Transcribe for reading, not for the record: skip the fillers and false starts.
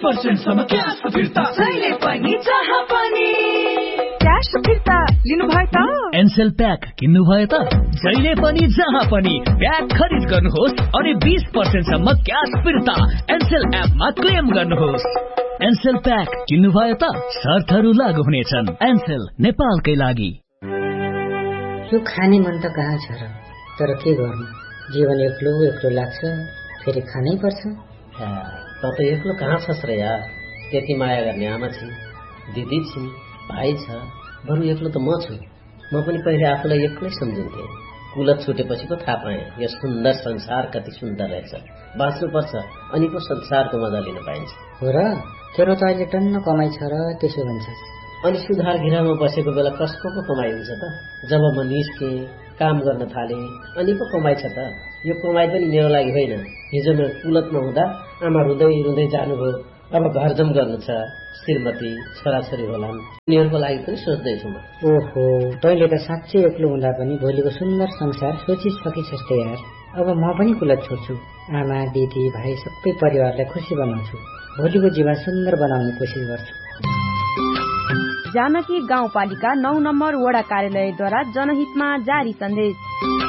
20% सम्म क्याश फिर्ता, जहिले पनि जहाँ पनि क्याश फिर्ता लिनुभयो त? एनसेल प्याक किन्नुभयो त? जहिले पनि जहाँ पनि प्याक खरिद गर्नुहोस् अनि 20% सम्म क्याश फिर्ता एनसेल एपमा क्लेम गर्नुहोस्। एनसेल प्याक किन्नुभयो त? शर्तहरू लागू हुनेछन्। एनसेल नेपालकै लागि। यो खाने मन त कहाँ छ र, तर के गर्नु, जीवन एक्लो एक्लो लाग्छ, फेरि खानै पर्छ। त एक्लो कहाँ छस् र यार, त्यति माया गर्ने आमा छिन्, दिदी छिन्, भाइ छ, बरु एक्लो त म छु। म पनि पहिले आफूलाई एक्लै सम्झिन्थे, कुलत छुटेपछि पो थाहा पाएँ यो सुन्दर संसार कति सुन्दर रहेछ। बाँच्नुपर्छ अनि पो संसारको मजा लिन पाइन्छ। हो र, तेरो त अहिले टन्न कमाइ छ र त्यसो भन्छस्। अनि सुधार घिरामा बसेको बेला कसको पो कमाइ हुन्छ त? जब म निस्केँ, काम गर्न थालेँ, अनि पो कमाइ छ त। यो कमाइ पनि मेरो लागि होइन। हिजो म कुलतमा हुँदा आमा रुँदै रुँदै जानुभयो, अब घरजम गर्नु छ, श्रीमती छोराछोरी होलान्, उनीहरूको लागि पनि सोच्दैछु म। ओहो, तैँले त साँच्चै एक्लो हुँदा पनि भोलिको सुन्दर संसार सोचिसकिछस् त यार। अब म पनि कुलत छोड्छु, आमा दिदी भाइ सबै परिवारलाई खुसी बनाउँछु, भोलिको जीवन सुन्दर बनाउने कोसिस गर्छु। जानकी गाउँपालिका 9 नम्बर वडा कार्यालयद्वारा जनहितमा जारी सन्देश।